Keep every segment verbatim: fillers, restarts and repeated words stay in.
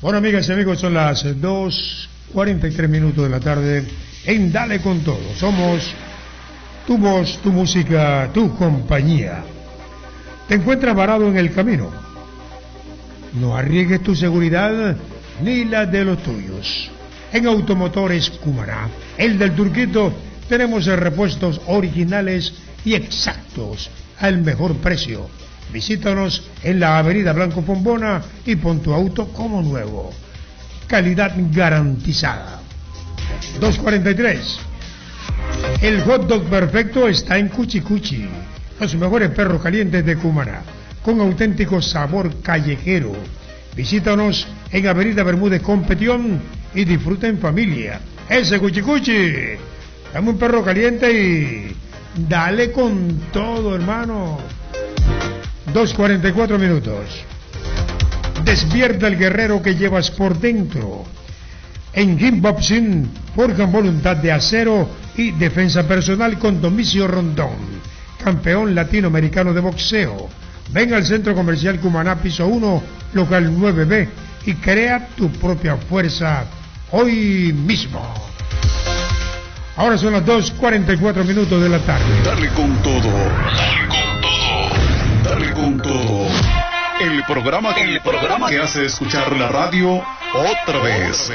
Bueno, amigas y amigos, son las dos cuarenta y tres minutos de la tarde en Dale con Todo. Somos tu voz, tu música, tu compañía. ¿Te encuentras varado en el camino? No arriesgues tu seguridad ni la de los tuyos. En Automotores Cumaná, el del Turquito, tenemos repuestos originales y exactos al mejor precio. Visítanos en la avenida Blanco Pombona y pon tu auto como nuevo. Calidad garantizada. dos cuarenta y tres. El hot dog perfecto está en Cuchi Cuchi. Los mejores perros calientes de Cumaná, con auténtico sabor callejero. Visítanos en avenida Bermúdez Competión y disfruta en familia. Ese Cuchi Cuchi. Dame un perro caliente y dale con todo, hermano. dos cuarenta y cuatro minutos. Despierta el guerrero que llevas por dentro. En Gymboxing forjan voluntad de acero y defensa personal con Domicio Rondón, campeón latinoamericano de boxeo. Ven al Centro Comercial Cumaná, piso uno, local nueve B, y crea tu propia fuerza hoy mismo. Ahora son las dos cuarenta y cuatro minutos de la tarde. Dale con todo. Dale con todo. Dale con todo. El programa que, el programa que hace escuchar la radio otra vez.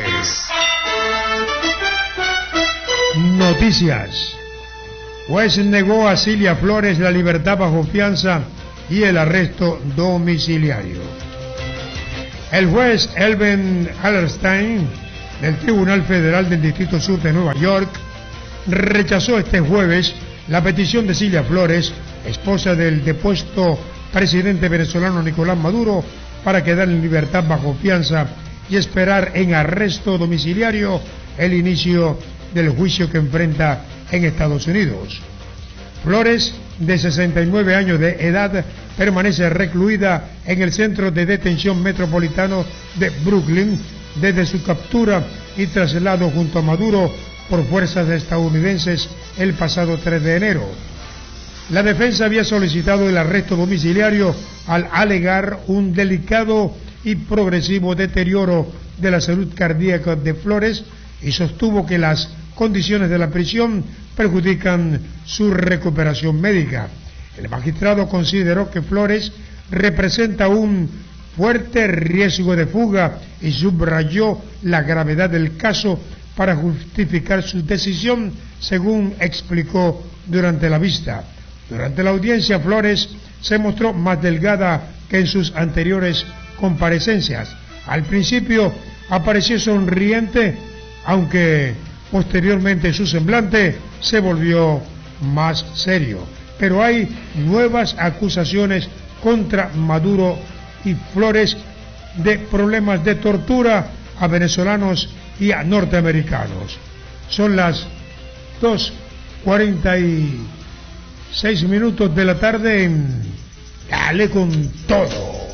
Noticias. Juez negó a Cilia Flores la libertad bajo fianza y el arresto domiciliario. El juez Elben Hallerstein del Tribunal Federal del Distrito Sur de Nueva York rechazó este jueves la petición de Cilia Flores, esposa del depuesto presidente venezolano Nicolás Maduro, para quedar en libertad bajo fianza y esperar en arresto domiciliario el inicio del juicio que enfrenta en Estados Unidos. Flores, de sesenta y nueve años de edad, permanece recluida en el Centro de Detención Metropolitano de Brooklyn desde su captura y traslado junto a Maduro por fuerzas estadounidenses el pasado tres de enero. La defensa había solicitado el arresto domiciliario al alegar un delicado y progresivo deterioro de la salud cardíaca de Flores y sostuvo que las condiciones de la prisión perjudican su recuperación médica. El magistrado consideró que Flores representa un fuerte riesgo de fuga y subrayó la gravedad del caso para justificar su decisión, según explicó durante la vista. Durante la audiencia, Flores se mostró más delgada que en sus anteriores comparecencias. Al principio apareció sonriente, aunque posteriormente su semblante se volvió más serio. Pero hay nuevas acusaciones contra Maduro y Flores de problemas de tortura a venezolanos y a norteamericanos. Son las dos cuarenta y seis minutos de la tarde en Dale con Todo.